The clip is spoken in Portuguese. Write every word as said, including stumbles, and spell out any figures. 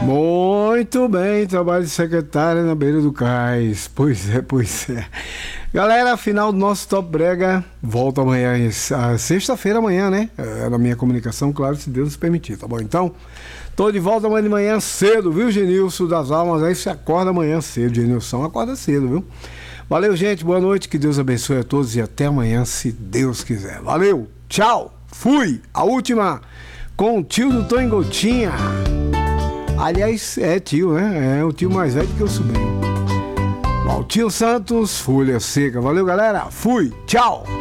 Muito bem, trabalho de secretária na beira do cais. Pois é, pois é. Galera, final do nosso Top Brega. Volta amanhã, a sexta-feira amanhã, né? É, na minha comunicação, claro, se Deus nos permitir, tá bom? Então, tô de volta amanhã de manhã cedo, viu, Genilson das Almas? Aí você acorda amanhã cedo, Genilson, acorda cedo, viu? Valeu, gente, boa noite, que Deus abençoe a todos e até amanhã, se Deus quiser. Valeu, tchau, fui! A última com o tio do Tonho Gotinha. Aliás, é tio, né? É o tio mais velho que o sobrinho. Valtinho Santos, Folha Seca. Valeu, galera. Fui. Tchau.